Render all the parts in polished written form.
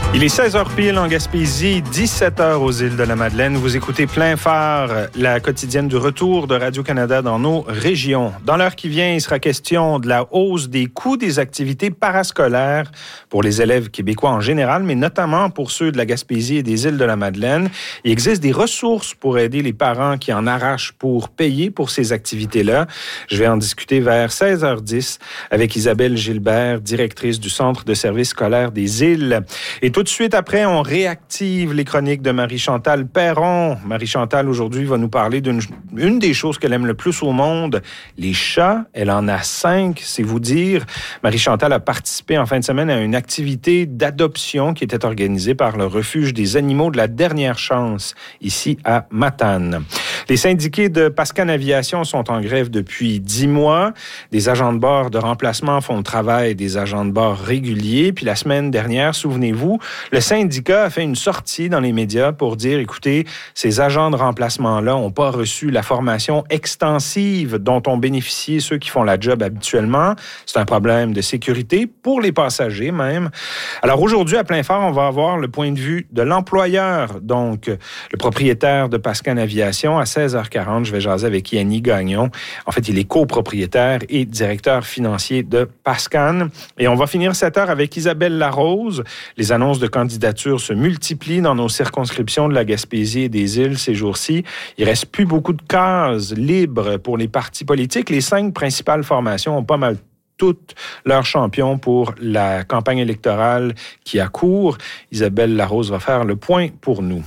Il est 16h pile en Gaspésie, 17h aux îles de la Madeleine. Vous écoutez Plein Phare, la quotidienne du retour de Radio-Canada dans nos régions. Dans l'heure qui vient, il sera question de la hausse des coûts des activités parascolaires pour les élèves québécois en général, mais notamment pour ceux de la Gaspésie et des îles de la Madeleine. Il existe des ressources pour aider les parents qui en arrachent pour payer pour ces activités-là. Je vais en discuter vers 16h10 avec Isabelle Gilbert, directrice du Centre de services scolaires des îles. Et tout de suite après, on réactive les chroniques de Marie-Chantal Perron. Marie-Chantal, aujourd'hui, va nous parler d'une des choses qu'elle aime le plus au monde, les chats. Elle en a 5, c'est vous dire. Marie-Chantal a participé en fin de semaine à une activité d'adoption qui était organisée par le Refuge des animaux de la dernière chance, ici à Matane. Les syndiqués de Pascan Aviation sont en grève depuis 10 mois. Des agents de bord de remplacement font le travail des agents de bord réguliers. Puis la semaine dernière, souvenez-vous, le syndicat a fait une sortie dans les médias pour dire, écoutez, ces agents de remplacement-là n'ont pas reçu la formation extensive dont ont bénéficié ceux qui font la job habituellement. C'est un problème de sécurité pour les passagers même. Alors aujourd'hui, à Plein Phare, on va avoir le point de vue de l'employeur, donc le propriétaire de Pascan Aviation. À 16h40, je vais jaser avec Yannick Gagnon. En fait, il est copropriétaire et directeur financier de Pascan. Et on va finir cette heure avec Isabelle Larose. Les annonces de candidature se multiplient dans nos circonscriptions de la Gaspésie et des îles ces jours-ci. Il ne reste plus beaucoup de cases libres pour les partis politiques. Les 5 principales formations ont pas mal toutes leurs champions pour la campagne électorale qui accourt. Isabelle Larose va faire le point pour nous.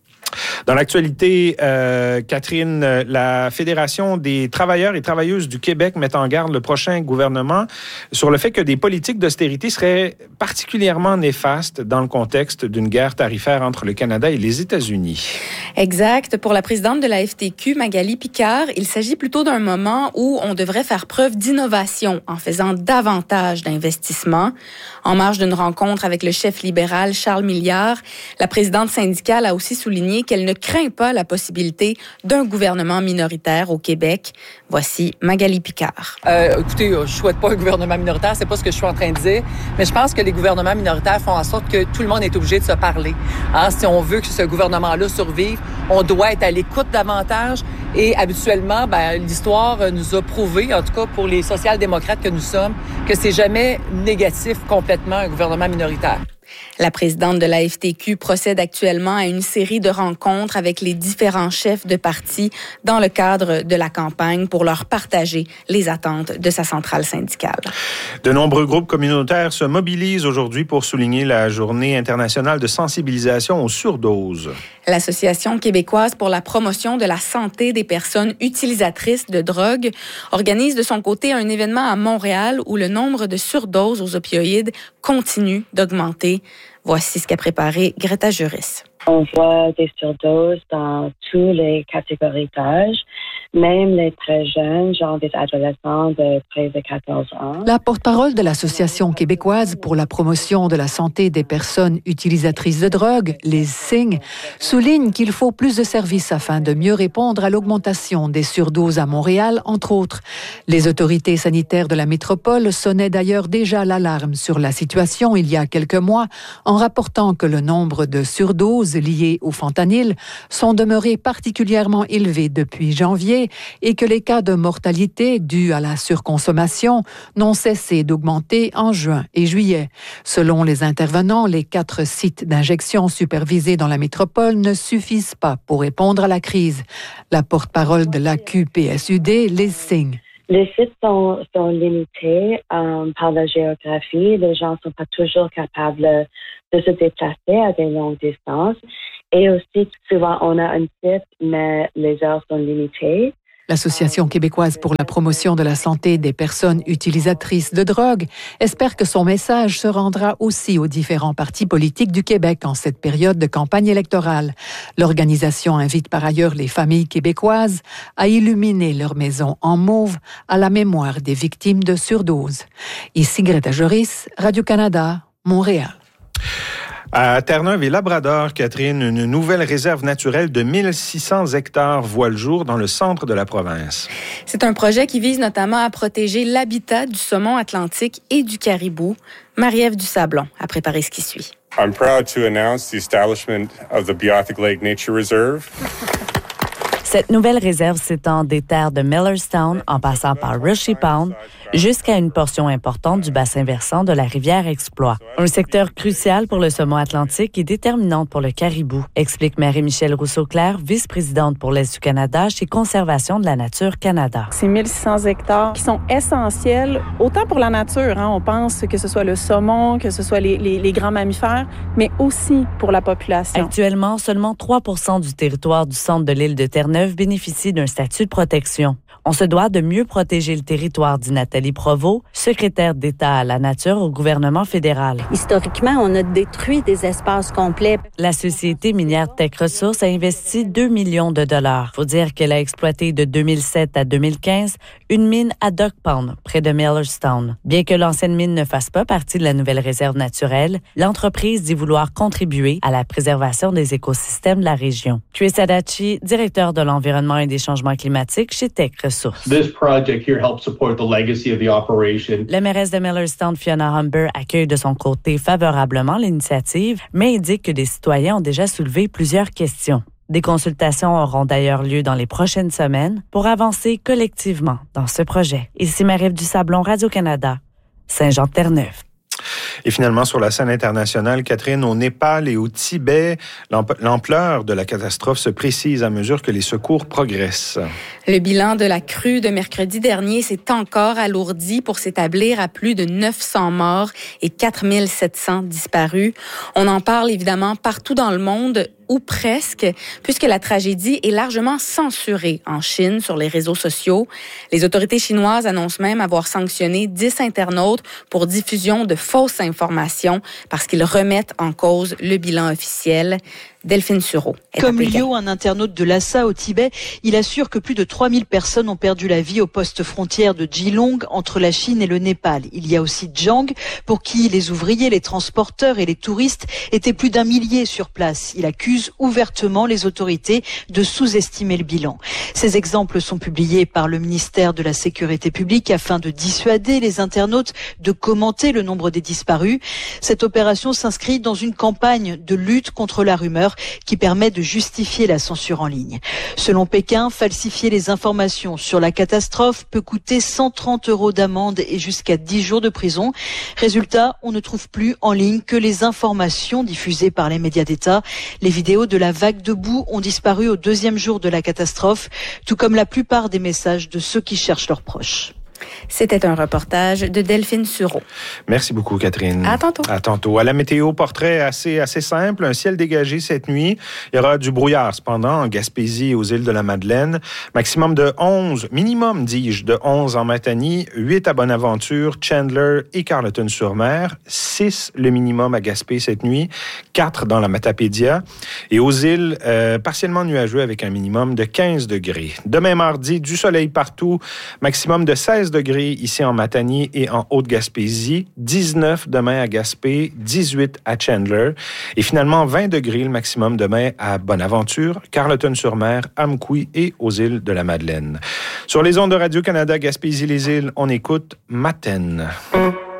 Dans l'actualité, Catherine, la Fédération des travailleurs et travailleuses du Québec met en garde le prochain gouvernement sur le fait que des politiques d'austérité seraient particulièrement néfastes dans le contexte d'une guerre tarifaire entre le Canada et les États-Unis. Exact. Pour la présidente de la FTQ, Magali Picard, il s'agit plutôt d'un moment où on devrait faire preuve d'innovation en faisant davantage d'investissements. En marge d'une rencontre avec le chef libéral Charles Milliard, la présidente syndicale a aussi souligné qu'elle ne craint pas la possibilité d'un gouvernement minoritaire au Québec. Voici Magali Picard. Écoutez, je souhaite pas un gouvernement minoritaire, c'est pas ce que je suis en train de dire, mais je pense que les gouvernements minoritaires font en sorte que tout le monde est obligé de se parler. Hein, si on veut que ce gouvernement-là survive, on doit être à l'écoute davantage et habituellement, l'histoire nous a prouvé, en tout cas pour les social-démocrates que nous sommes, que c'est jamais négatif complètement un gouvernement minoritaire. La présidente de la FTQ procède actuellement à une série de rencontres avec les différents chefs de parti dans le cadre de la campagne pour leur partager les attentes de sa centrale syndicale. De nombreux groupes communautaires se mobilisent aujourd'hui pour souligner la journée internationale de sensibilisation aux surdoses. L'Association québécoise pour la promotion de la santé des personnes utilisatrices de drogue organise de son côté un événement à Montréal où le nombre de surdoses aux opioïdes continue d'augmenter. Voici ce qu'a préparé Greta Juris. On voit des surdoses dans toutes les catégories d'âge, même les très jeunes, genre des adolescents de près de 14 ans. La porte-parole de l'Association québécoise pour la promotion de la santé des personnes utilisatrices de drogue, les SIG, souligne qu'il faut plus de services afin de mieux répondre à l'augmentation des surdoses à Montréal, entre autres. Les autorités sanitaires de la métropole sonnaient d'ailleurs déjà l'alarme sur la situation il y a quelques mois en rapportant que le nombre de surdoses liées au fentanyl sont demeurés particulièrement élevés depuis janvier et que les cas de mortalité dus à la surconsommation n'ont cessé d'augmenter en juin et juillet. Selon les intervenants, les 4 sites d'injection supervisés dans la métropole ne suffisent pas pour répondre à la crise. La porte-parole de l'AQ-PSUD, les SIG. Les sites sont limités par la géographie. Les gens ne sont pas toujours capables de se déplacer à des longues distances. Et aussi, souvent, on a un site, mais les heures sont limitées. L'Association québécoise pour la promotion de la santé des personnes utilisatrices de drogue espère que son message se rendra aussi aux différents partis politiques du Québec en cette période de campagne électorale. L'organisation invite par ailleurs les familles québécoises à illuminer leur maison en mauve à la mémoire des victimes de surdose. Ici Greta Juris, Radio-Canada, Montréal. À Terre-Neuve et Labrador, Catherine, une nouvelle réserve naturelle de 1600 hectares voit le jour dans le centre de la province. C'est un projet qui vise notamment à protéger l'habitat du saumon atlantique et du caribou. Marie-Ève Dusablon a préparé ce qui suit. I'm proud to announce the establishment of the Beothuk Lake Nature Reserve. Cette nouvelle réserve s'étend des terres de Millerstown en passant par Rushy Pound jusqu'à une portion importante du bassin versant de la rivière Exploit. Un secteur crucial pour le saumon atlantique et déterminant pour le caribou, explique Marie-Michelle Rousseau-Claire, vice-présidente pour l'Est du Canada chez Conservation de la Nature Canada. C'est 1600 hectares qui sont essentiels autant pour la nature, on pense que ce soit le saumon, que ce soit les grands mammifères, mais aussi pour la population. Actuellement, seulement 3% du territoire du centre de l'île de Terre-Neuve bénéficie d'un statut de protection. On se doit de mieux protéger le territoire, dit Nathalie Provost, secrétaire d'État à la nature au gouvernement fédéral. Historiquement, on a détruit des espaces complets. La société minière Teck Ressources a investi 2 millions de dollars. Faut dire qu'elle a exploité de 2007 à 2015 une mine à Duck Pond, près de Millerstown. Bien que l'ancienne mine ne fasse pas partie de la nouvelle réserve naturelle, l'entreprise dit vouloir contribuer à la préservation des écosystèmes de la région. Chris Adachi, directeur de l'environnement et des changements climatiques chez Teck Ressources. La mairesse de Millerstown, Fiona Humber, accueille de son côté favorablement l'initiative, mais indique que des citoyens ont déjà soulevé plusieurs questions. Des consultations auront d'ailleurs lieu dans les prochaines semaines pour avancer collectivement dans ce projet. Ici Marie-Ève Dusablon, Radio-Canada, Saint-Jean-de-Terre-Neuve. Et finalement, sur la scène internationale, Catherine, au Népal et au Tibet, l'ampleur de la catastrophe se précise à mesure que les secours progressent. Le bilan de la crue de mercredi dernier s'est encore alourdi pour s'établir à plus de 900 morts et 4700 disparus. On en parle évidemment partout dans le monde, ou presque, puisque la tragédie est largement censurée en Chine sur les réseaux sociaux. Les autorités chinoises annoncent même avoir sanctionné 10 internautes pour diffusion de fausses informations parce qu'ils remettent en cause le bilan officiel. Delphine Sureau. Comme Liu, un internaute de Lhasa au Tibet, il assure que plus de 3000 personnes ont perdu la vie au poste frontière de Jilong entre la Chine et le Népal. Il y a aussi Zhang, pour qui les ouvriers, les transporteurs et les touristes étaient plus d'1 millier sur place. Il accuse ouvertement les autorités de sous-estimer le bilan. Ces exemples sont publiés par le ministère de la Sécurité publique afin de dissuader les internautes de commenter le nombre des disparus. Cette opération s'inscrit dans une campagne de lutte contre la rumeur qui permet de justifier la censure en ligne. Selon Pékin, falsifier les informations sur la catastrophe peut coûter 130 € d'amende et jusqu'à 10 jours de prison. Résultat, on ne trouve plus en ligne que les informations diffusées par les médias d'État. Les vidéos de la vague de boue ont disparu au 2e jour de la catastrophe, tout comme la plupart des messages de ceux qui cherchent leurs proches. C'était un reportage de Delphine Sureau. Merci beaucoup, Catherine. À tantôt. À tantôt. À la météo, portrait assez simple. Un ciel dégagé cette nuit. Il y aura du brouillard, cependant, en Gaspésie et aux îles de la Madeleine. Maximum de 11, minimum, dis-je, de 11 en Matanie, 8 à Bonaventure, Chandler et Carleton-sur-Mer, 6 le minimum à Gaspé cette nuit, 4 dans la Matapédia. Et aux îles, partiellement nuageux avec un minimum de 15 degrés. Demain mardi, du soleil partout, maximum de 16 degrés ici en Matanie et en Haute-Gaspésie, 19 demain à Gaspé, 18 à Chandler et finalement 20 degrés le maximum demain à Bonaventure, Carleton-sur-Mer, Amqui et aux îles de la Madeleine. Sur les ondes de Radio-Canada Gaspésie-les-Îles, on écoute Matène.